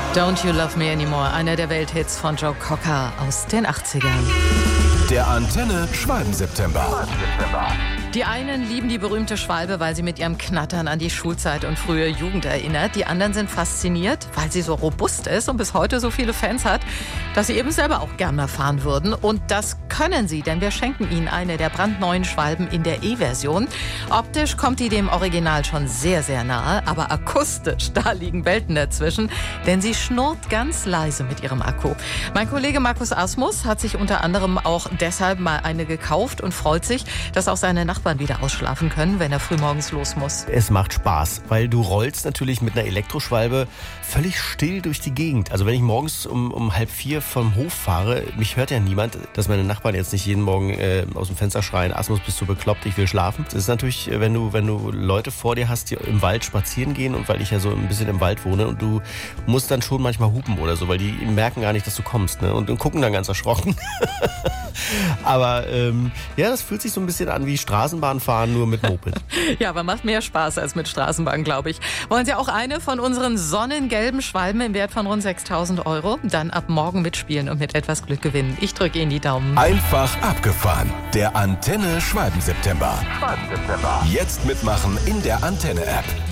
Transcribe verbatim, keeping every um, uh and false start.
Don't You Love Me Anymore, einer der Welthits von Joe Cocker aus den achtzigern. Der Antenne Schwalben-September. Die einen lieben die berühmte Schwalbe, weil sie mit ihrem Knattern an die Schulzeit und frühe Jugend erinnert. Die anderen sind fasziniert, weil sie so robust ist und bis heute so viele Fans hat, dass sie eben selber auch gern mal fahren würden. Und das können sie, denn wir schenken ihnen eine der brandneuen Schwalben in der E-Version. Optisch kommt die dem Original schon sehr, sehr nahe, aber akustisch, da liegen Welten dazwischen, denn sie schnurrt ganz leise mit ihrem Akku. Mein Kollege Markus Asmus hat sich unter anderem auch deshalb mal eine gekauft und freut sich, dass auch seine Nachbarn wieder ausschlafen können, wenn er frühmorgens los muss. Es macht Spaß, weil du rollst natürlich mit einer Elektroschwalbe völlig still durch die Gegend. Also wenn ich morgens um, um halb vier vom Hof fahre, mich hört ja niemand, dass meine Nachbarn jetzt nicht jeden Morgen äh, aus dem Fenster schreien, Asmus, bist du bekloppt, ich will schlafen. Das ist natürlich, wenn du, wenn du Leute vor dir hast, die im Wald spazieren gehen und weil ich ja so ein bisschen im Wald wohne und du musst dann schon manchmal hupen oder so, weil die merken gar nicht, dass du kommst, ne? und, und gucken dann ganz erschrocken. Aber ähm, ja, das fühlt sich so ein bisschen an wie Straßenbahnfahren, nur mit Moped. Ja, aber macht mehr Spaß als mit Straßenbahn, glaube ich. Wollen Sie auch eine von unseren sonnengelben Schwalben im Wert von rund sechstausend Euro? Dann ab morgen mitspielen und mit etwas Glück gewinnen. Ich drücke Ihnen die Daumen. Einfach abgefahren. Der Antenne Schwalben-September. Jetzt mitmachen in der Antenne-App.